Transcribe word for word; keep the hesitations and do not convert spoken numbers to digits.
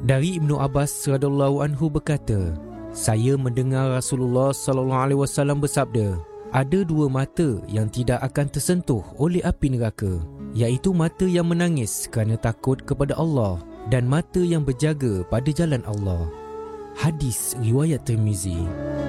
Dari Ibnu Abbas radhiyallahu anhu berkata, saya mendengar Rasulullah sallallahu alaihi wasallam bersabda, ada dua mata yang tidak akan tersentuh oleh api neraka, iaitu mata yang menangis kerana takut kepada Allah dan mata yang berjaga pada jalan Allah. Hadis riwayat Tirmizi.